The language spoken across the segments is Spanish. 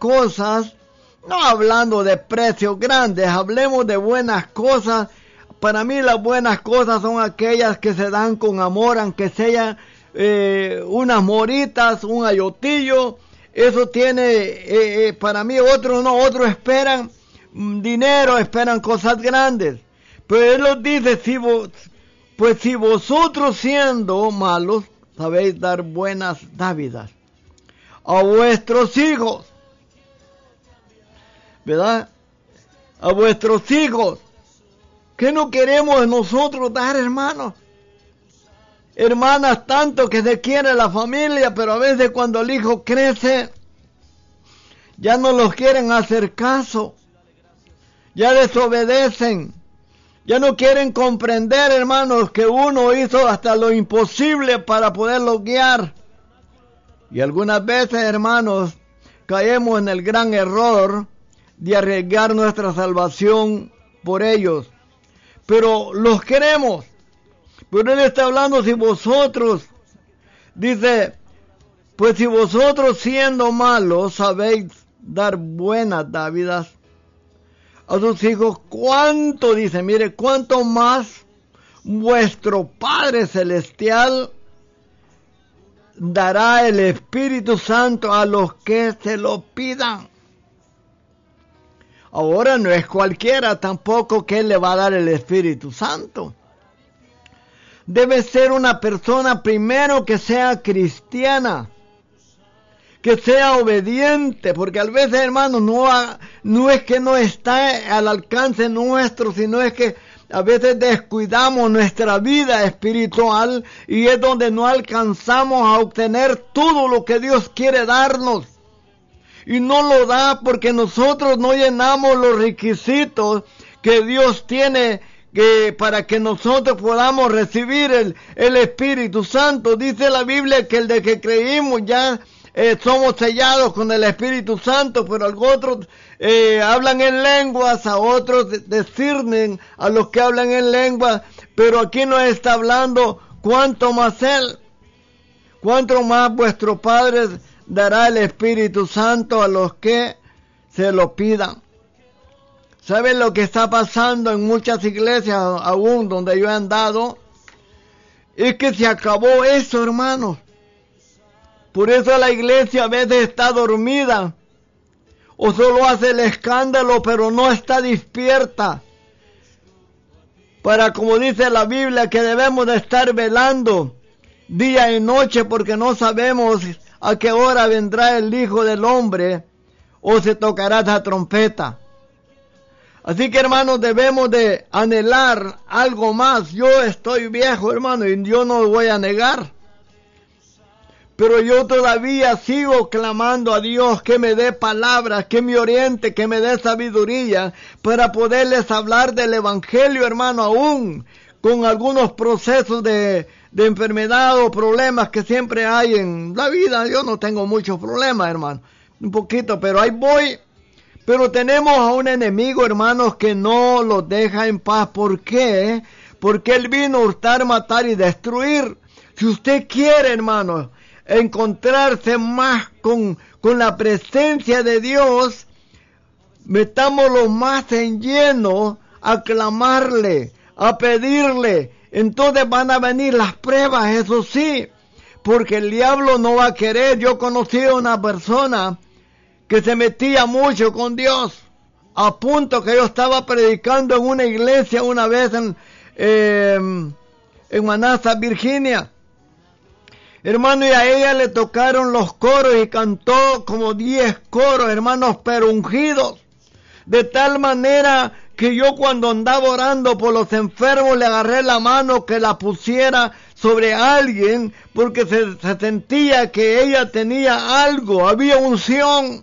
cosas, no hablando de precios grandes, hablemos de buenas cosas. Para mí las buenas cosas son aquellas que se dan con amor, aunque sean unas moritas, un ayotillo. Eso tiene, para mí otros no, otros esperan dinero, esperan cosas grandes. Pero Él nos dice, pues si vosotros siendo malos, sabéis dar buenas dádivas a vuestros hijos, ¿verdad? A vuestros hijos. ¿Qué no queremos nosotros dar, hermanos? Hermanas, tanto que se quiere la familia, pero a veces cuando el hijo crece, ya no los quieren hacer caso, ya desobedecen, ya no quieren comprender, hermanos, que uno hizo hasta lo imposible para poderlos guiar. Y algunas veces, hermanos, caemos en el gran error de arriesgar nuestra salvación por ellos. Pero los queremos. Pero Él está hablando si vosotros, dice, pues si vosotros siendo malos sabéis dar buenas dádivas a sus hijos, ¿cuánto? Dice, mire, ¿cuánto más vuestro Padre Celestial dará el Espíritu Santo a los que se lo pidan? Ahora no es cualquiera tampoco que Él le va a dar el Espíritu Santo. Debe ser una persona primero que sea cristiana, que sea obediente, porque a veces, hermanos, no es que no está al alcance nuestro, sino es que a veces descuidamos nuestra vida espiritual y es donde no alcanzamos a obtener todo lo que Dios quiere darnos. Y no lo da porque nosotros no llenamos los requisitos que Dios tiene para que nosotros podamos recibir el Espíritu Santo. Dice la Biblia que el de que creímos ya somos sellados con el Espíritu Santo, pero otros hablan en lenguas, a otros disciernen a los que hablan en lenguas, pero aquí nos está hablando cuánto más Él, cuánto más vuestro Padre dará el Espíritu Santo a los que se lo pidan. ¿Saben lo que está pasando en muchas iglesias aún donde yo he andado? Es que se acabó eso, hermanos. Por eso la iglesia a veces está dormida o solo hace el escándalo, pero no está despierta. Para, como dice la Biblia, que debemos de estar velando día y noche porque no sabemos a qué hora vendrá el Hijo del Hombre o se tocará esa trompeta. Así que, hermanos, debemos de anhelar algo más. Yo estoy viejo, hermano, y yo no lo voy a negar. Pero yo todavía sigo clamando a Dios que me dé palabras, que me oriente, que me dé sabiduría para poderles hablar del Evangelio, hermano, aún con algunos procesos de enfermedad o problemas que siempre hay en la vida. Yo no tengo muchos problemas, hermano, un poquito, pero ahí voy. Pero tenemos a un enemigo, hermanos, que no los deja en paz. ¿Por qué? Porque Él vino a hurtar, matar y destruir. Si usted quiere, hermanos, encontrarse más con la presencia de Dios, metámoslo más en lleno a clamarle, a pedirle. Entonces van a venir las pruebas, eso sí, porque el diablo no va a querer. Yo conocí a una persona que se metía mucho con Dios, a punto que yo estaba predicando en una iglesia una vez en Manassas, Virginia. Hermano, y a ella le tocaron los coros y cantó como 10 coros, hermanos, pero ungidos. De tal manera que yo cuando andaba orando por los enfermos le agarré la mano que la pusiera sobre alguien porque se sentía que ella tenía algo, había unción.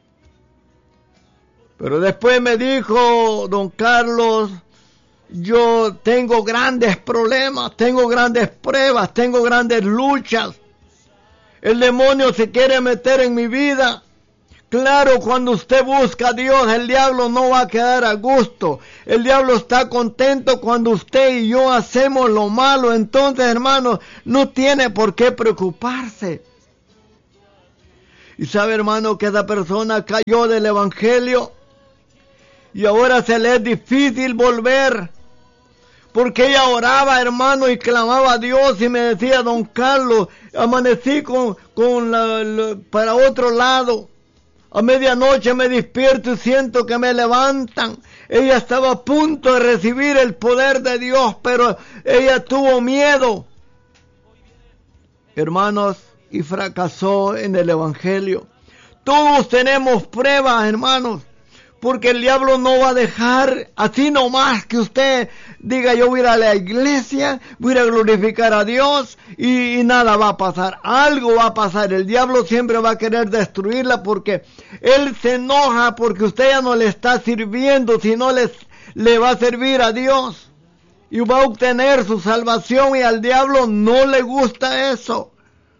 Pero después me dijo, don Carlos, yo tengo grandes problemas, tengo grandes pruebas, tengo grandes luchas. El demonio se quiere meter en mi vida. Claro, cuando usted busca a Dios, el diablo no va a quedar a gusto. El diablo está contento cuando usted y yo hacemos lo malo. Entonces, hermanos, no tiene por qué preocuparse. Y sabe, hermano, que esa persona cayó del evangelio y ahora se le es difícil volver. Porque ella oraba, hermano, y clamaba a Dios y me decía, don Carlos, amanecí para otro lado. A medianoche me despierto y siento que me levantan. Ella estaba a punto de recibir el poder de Dios, pero ella tuvo miedo, hermanos, y fracasó en el evangelio. Todos tenemos pruebas, hermanos, porque el diablo no va a dejar así nomás que usted diga, yo voy a ir a la iglesia, voy a ir a glorificar a Dios y nada va a pasar. Algo va a pasar. El diablo siempre va a querer destruirla porque él se enoja porque usted ya no le está sirviendo, sino le va a servir a Dios y va a obtener su salvación, y al diablo no le gusta eso.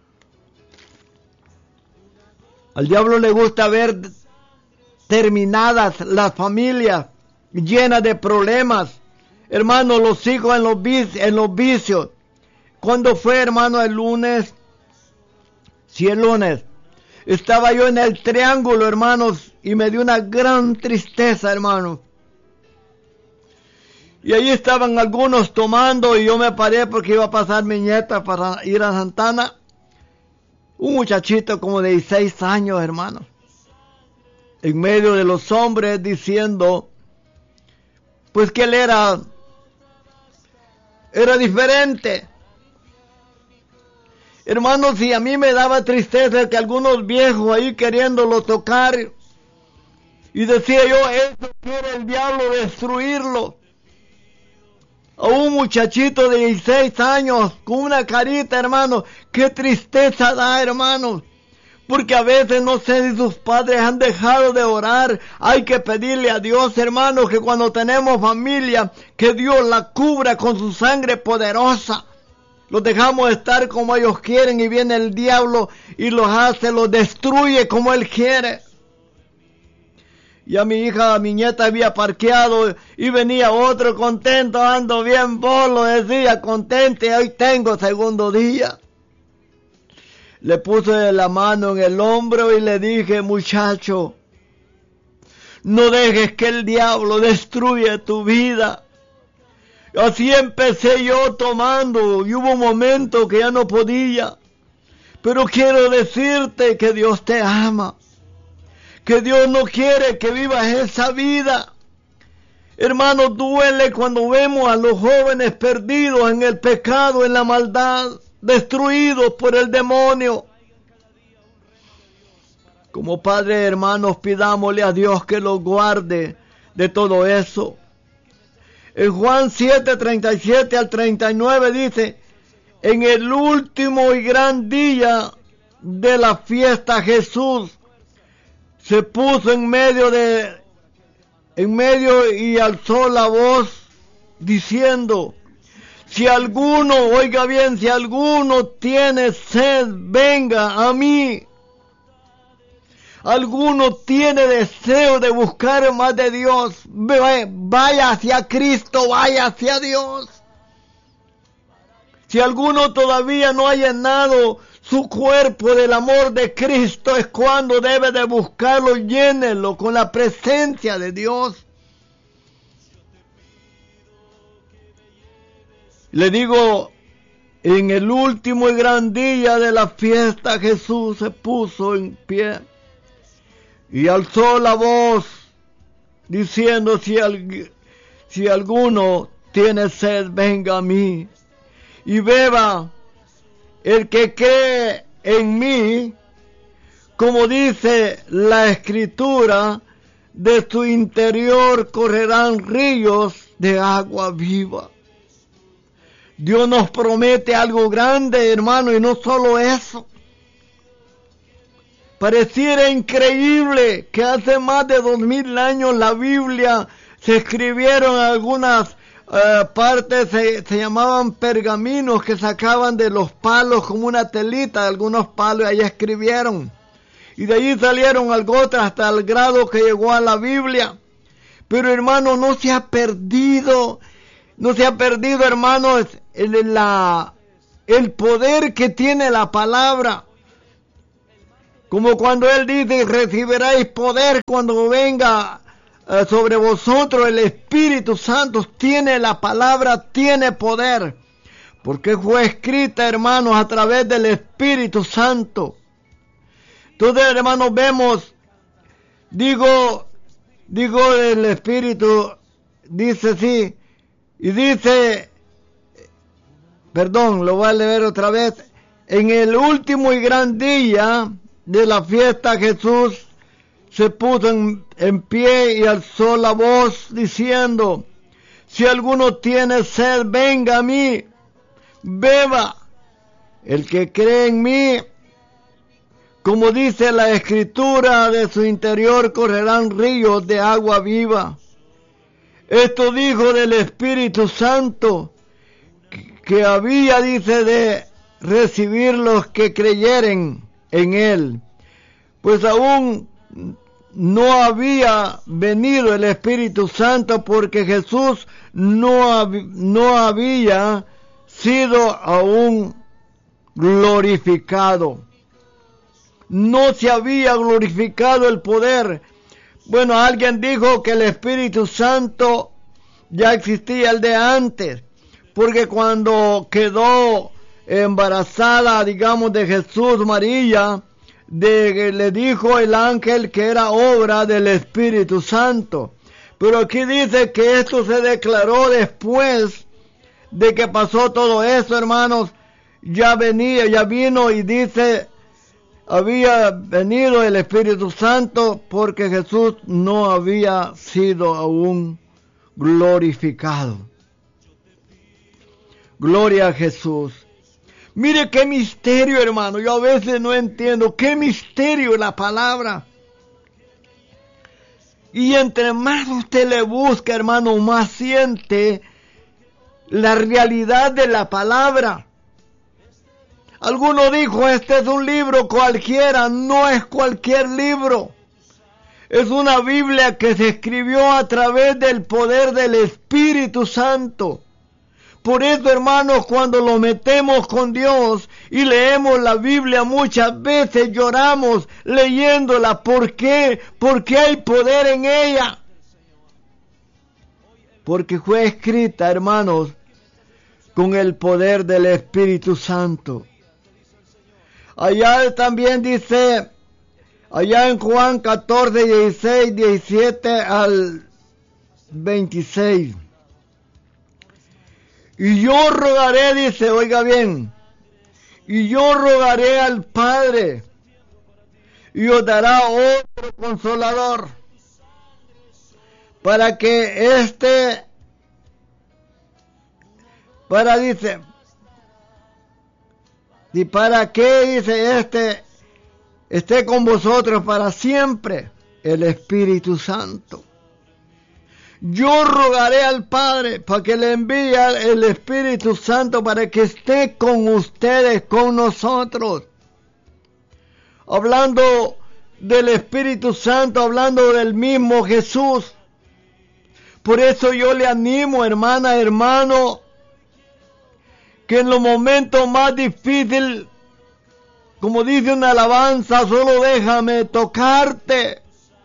Al diablo le gusta ver terminadas las familias llenas de problemas, hermano, los hijos en los vicios. Cuando fue, hermano, el lunes, estaba yo en el Triángulo, hermanos, y me dio una gran tristeza, hermano. Y ahí estaban algunos tomando y yo me paré porque iba a pasar mi nieta para ir a Santana. Un muchachito como de 16 años, hermano, en medio de los hombres, diciendo pues que él era diferente. Hermanos, y a mí me daba tristeza que algunos viejos ahí queriéndolo tocar, y decía yo, eso quiere el diablo destruirlo. A un muchachito de 16 años con una carita, hermano, qué tristeza da, hermano. Porque a veces no sé si sus padres han dejado de orar. Hay que pedirle a Dios, hermano, que cuando tenemos familia, que Dios la cubra con su sangre poderosa. Los dejamos estar como ellos quieren y viene el diablo y los destruye como él quiere. Y a mi nieta había parqueado y venía otro contento, ando bien bolo, decía contento, y hoy tengo segundo día. Le puse la mano en el hombro y le dije, muchacho, no dejes que el diablo destruya tu vida. Así empecé yo tomando y hubo un momento que ya no podía. Pero quiero decirte que Dios te ama, que Dios no quiere que vivas esa vida. Hermano, duele cuando vemos a los jóvenes perdidos en el pecado, en la maldad, destruidos por el demonio. Como padres, hermanos, pidámosle a Dios que los guarde de todo eso. En Juan 7:37 al 39 dice, en el último y gran día de la fiesta, Jesús se puso en medio y alzó la voz diciendo, si alguno, oiga bien, si alguno tiene sed, venga a mí. Alguno tiene deseo de buscar más de Dios, vaya hacia Cristo, vaya hacia Dios. Si alguno todavía no ha llenado su cuerpo del amor de Cristo, es cuando debe de buscarlo, llénelo con la presencia de Dios. Le digo, en el último y gran día de la fiesta, Jesús se puso en pie y alzó la voz, diciendo, si alguno tiene sed, venga a mí y beba. El que cree en mí, como dice la Escritura, de su interior correrán ríos de agua viva. Dios nos promete algo grande, hermano, y no solo eso. Pareciera increíble que hace más de 2000 años la Biblia se escribieron algunas partes, se llamaban pergaminos que sacaban de los palos como una telita de algunos palos, y ahí escribieron. Y de ahí salieron algo hasta el grado que llegó a la Biblia. Pero hermano, no se ha perdido, hermanos, el poder que tiene la palabra. Como cuando Él dice, recibiréis poder cuando venga sobre vosotros el Espíritu Santo. Tiene la palabra, tiene poder. Porque fue escrita, hermanos, a través del Espíritu Santo. Entonces, hermanos, vemos, digo el Espíritu, dice así, y dice, perdón, lo voy a leer otra vez. En el último y gran día de la fiesta, Jesús se puso en pie y alzó la voz diciendo, si alguno tiene sed, venga a mí, beba. El que cree en mí, como dice la Escritura, de su interior correrán ríos de agua viva. Esto dijo del Espíritu Santo, que había, dice, de recibir los que creyeren en Él. Pues aún no había venido el Espíritu Santo porque Jesús no había sido aún glorificado. No se había glorificado el poder. Bueno, alguien dijo que el Espíritu Santo ya existía el de antes, porque cuando quedó embarazada, digamos, de Jesús, María, le dijo el ángel que era obra del Espíritu Santo. Pero aquí dice que esto se declaró después de que pasó todo eso, hermanos. Ya vino y dice, había venido el Espíritu Santo porque Jesús no había sido aún glorificado. Gloria a Jesús. Mire qué misterio, hermano. Yo a veces no entiendo qué misterio la palabra. Y entre más usted le busca, hermano, más siente la realidad de la palabra. Alguno dijo, este es un libro cualquiera. No es cualquier libro. Es una Biblia que se escribió a través del poder del Espíritu Santo. Por eso, hermanos, cuando lo metemos con Dios y leemos la Biblia, muchas veces lloramos leyéndola. ¿Por qué? Porque hay poder en ella. Porque fue escrita, hermanos, con el poder del Espíritu Santo. Allá también dice, allá en Juan 14, 16, 17 al 26. Y yo rogaré, dice, oiga bien, y yo rogaré al Padre, y os dará otro consolador, para que dice, y para que, dice, esté con vosotros para siempre, el Espíritu Santo. Yo rogaré al Padre para que le envíe el Espíritu Santo para que esté con ustedes, con nosotros. Hablando del Espíritu Santo, hablando del mismo Jesús. Por eso yo le animo, hermana, hermano, que en los momentos más difíciles, como dice una alabanza, solo déjame tocarte.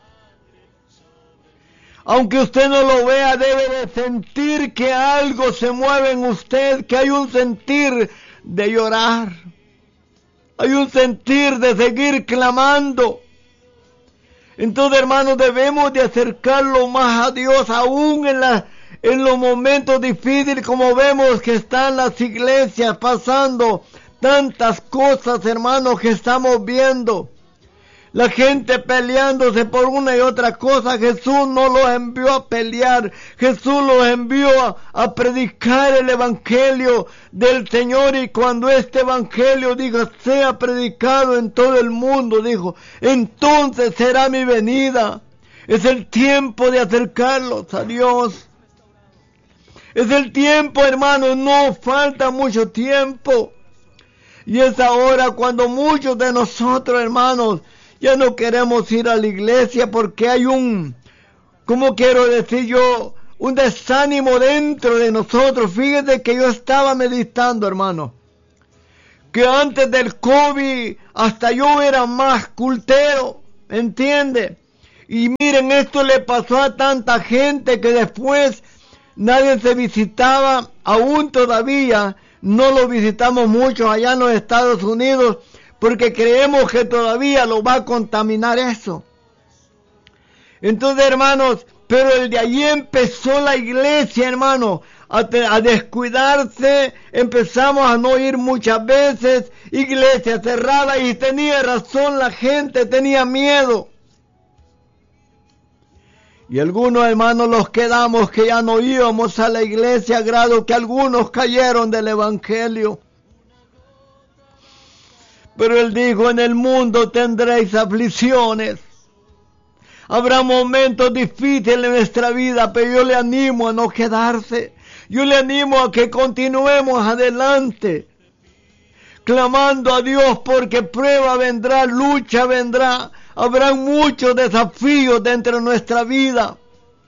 Aunque usted no lo vea, debe de sentir que algo se mueve en usted, que hay un sentir de llorar. Hay un sentir de seguir clamando. Entonces, hermanos, debemos de acercarlo más a Dios, aún en los momentos difíciles, como vemos que están las iglesias pasando tantas cosas, hermanos, que estamos viendo. La gente peleándose por una y otra cosa. Jesús no los envió a pelear. Jesús los envió a predicar el evangelio del Señor. Y cuando este evangelio, dijo, sea predicado en todo el mundo, dijo, entonces será mi venida. Es el tiempo de acercarlos a Dios. Es el tiempo, hermanos, no falta mucho tiempo. Y es ahora cuando muchos de nosotros, hermanos, ya no queremos ir a la iglesia porque hay ¿cómo quiero decir yo? Un desánimo dentro de nosotros. Fíjate que yo estaba meditando, hermano, que antes del COVID hasta yo era más cultero, ¿entiende? Y miren, esto le pasó a tanta gente que después nadie se visitaba, aún todavía no lo visitamos mucho allá en los Estados Unidos, porque creemos que todavía lo va a contaminar eso. Entonces, hermanos, pero el de allí empezó la iglesia, hermano, a descuidarse. Empezamos a no ir muchas veces, iglesia cerrada, y tenía razón la gente, tenía miedo. Y algunos hermanos los quedamos que ya no íbamos a la iglesia, a grado que algunos cayeron del evangelio. Pero él dijo, en el mundo tendréis aflicciones. Habrá momentos difíciles en nuestra vida, pero yo le animo a no quedarse. Yo le animo a que continuemos adelante, clamando a Dios, porque prueba vendrá, lucha vendrá. Habrá muchos desafíos dentro de nuestra vida.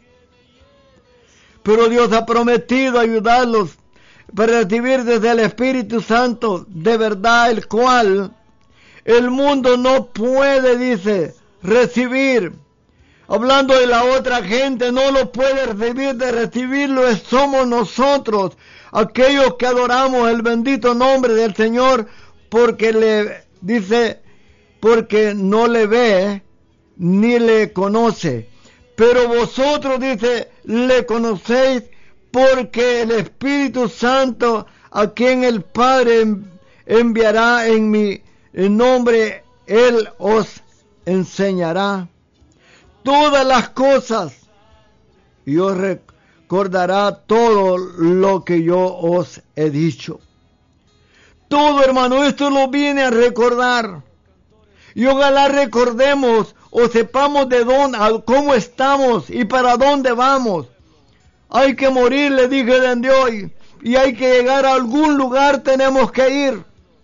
Pero Dios ha prometido ayudarlos para recibir desde el Espíritu Santo, de verdad, el cual el mundo no puede, dice, recibir. Hablando de la otra gente, no lo puede recibir, de recibirlo somos nosotros, aquellos que adoramos el bendito nombre del Señor, porque le dice, porque no le ve ni le conoce. Pero vosotros, dice, le conocéis, porque el Espíritu Santo, a quien el Padre enviará en mi nombre, Él os enseñará todas las cosas y os recordará todo lo que yo os he dicho. Todo, hermano, esto lo viene a recordar. Y ojalá recordemos o sepamos de dónde, cómo estamos y para dónde vamos. Hay que morir, le dije desde hoy, y hay que llegar a algún lugar, tenemos que ir.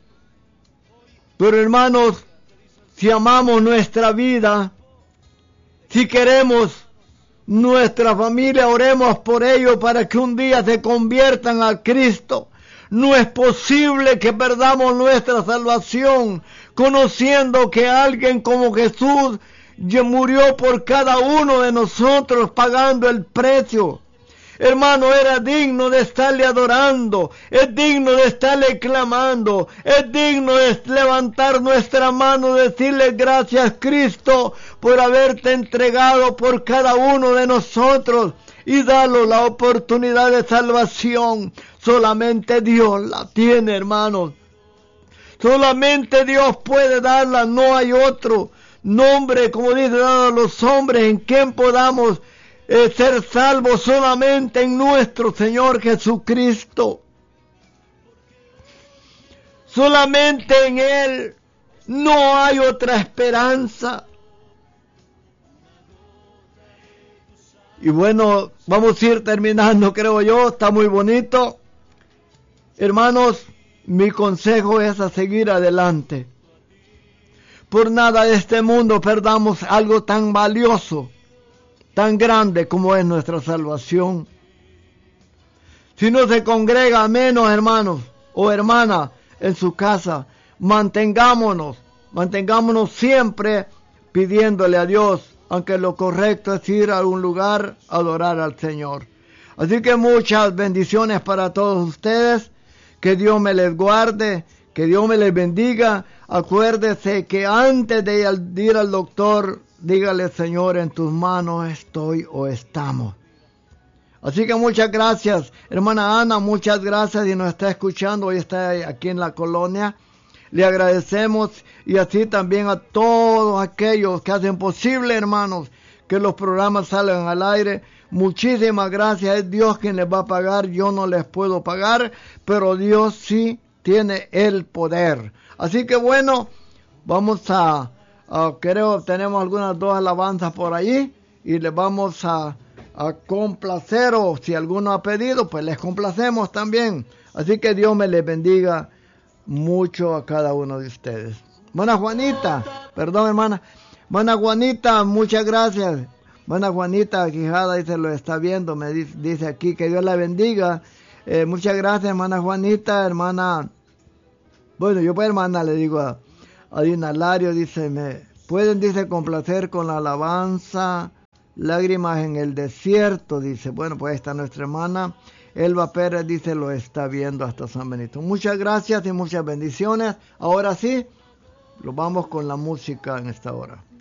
Pero hermanos, si amamos nuestra vida, si queremos nuestra familia, oremos por ellos para que un día se conviertan a Cristo. No es posible que perdamos nuestra salvación conociendo que alguien como Jesús murió por cada uno de nosotros pagando el precio. Hermano, era digno de estarle adorando, es digno de estarle clamando, es digno de levantar nuestra mano y decirle gracias, Cristo, por haberte entregado por cada uno de nosotros y darle la oportunidad de salvación. Solamente Dios la tiene, hermanos. Solamente Dios puede darla, no hay otro nombre, como dice, dado a los hombres en quien podamos ser salvos, solamente en nuestro Señor Jesucristo. Solamente en Él, no hay otra esperanza. Y bueno, vamos a ir terminando, creo yo, está muy bonito. Hermanos, mi consejo es a seguir adelante. Por nada de este mundo perdamos algo tan valioso, tan grande como es nuestra salvación. Si no se congrega menos, hermanos o hermanas, en su casa, mantengámonos siempre pidiéndole a Dios, aunque lo correcto es ir a un lugar a adorar al Señor. Así que muchas bendiciones para todos ustedes, que Dios me les guarde, que Dios me les bendiga. Acuérdese que antes de ir al doctor, dígale, Señor, en tus manos estoy o estamos. Así que muchas gracias, hermana Ana, muchas gracias, y nos está escuchando, hoy está aquí en la colonia. Le agradecemos, y así también a todos aquellos que hacen posible, hermanos, que los programas salgan al aire. Muchísimas gracias, es Dios quien les va a pagar, yo no les puedo pagar, pero Dios sí tiene el poder. Así que bueno, vamos creo tenemos algunas dos alabanzas por ahí, y les vamos a complacer, o si alguno ha pedido, pues les complacemos también. Así que Dios me les bendiga mucho a cada uno de ustedes. Hermana Juanita, perdón hermana Juanita, muchas gracias. Hermana Juanita Quijada dice, lo está viendo, me dice aquí, que Dios la bendiga. Muchas gracias, hermana Juanita, hermana Bueno, yo pues hermana le digo a Dinalario, dice, me pueden, dice, complacer con la alabanza, lágrimas en el desierto, dice. Bueno, pues está nuestra hermana Elba Pérez, dice, lo está viendo hasta San Benito. Muchas gracias y muchas bendiciones. Ahora sí, lo vamos con la música en esta hora.